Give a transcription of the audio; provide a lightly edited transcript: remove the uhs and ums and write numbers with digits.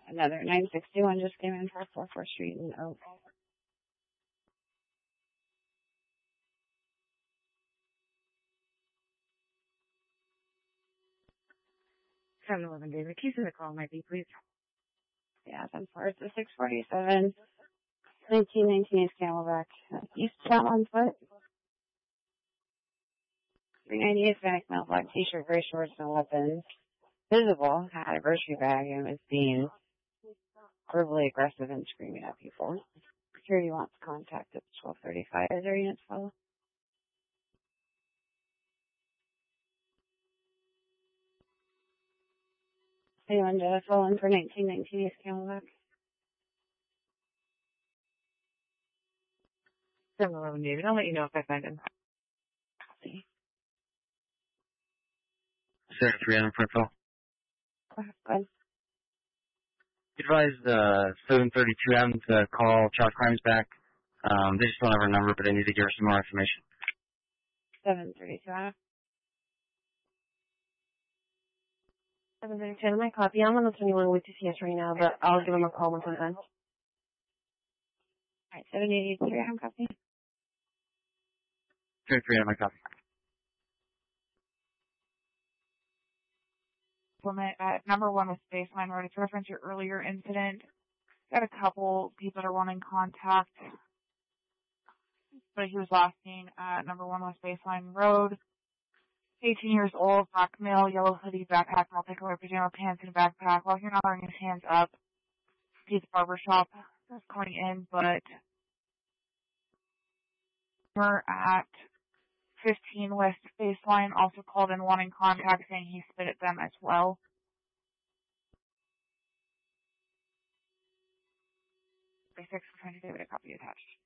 Another 961 just came in for 44th Street in Oak. 711 David. Keys in the call might be, please. Yeah, 10-4. It's a 647. 1919 East Camelback. East Town on foot. 390 Hispanic male, black t-shirt, gray shorts, no weapons. Visible, had a grocery bag and was being verbally aggressive and screaming at people. Security wants contact at 1235. Is there units follow? Anyone to fall in for 1919 East Camelback? 711 David. I'll let you know if I find him. Copy. Sarah 3 on front call. Go ahead. Advised 732M to call Child Crimes back. They just don't have our number, but they need to give us some more information. 732 Anna. 732 my copy. I'm on the 21 with TCS right now, but I'll give them a call once I'm done. Alright, 783 I'm copy. 3 on my copy. At number 1 with Baseline Road. To reference your earlier incident, got a couple people that are wanting contact, but he was last seen at number 1 with Baseline Road. 18 years old, black male, yellow hoodie, backpack, multicolor pajama pants, and backpack. Walking around throwing his hands up. He's a barbershop that's coming in, but we're at 15 West Baseline also called in wanting contact, saying he spit at them as well. Basics, we're trying to get a copy attached.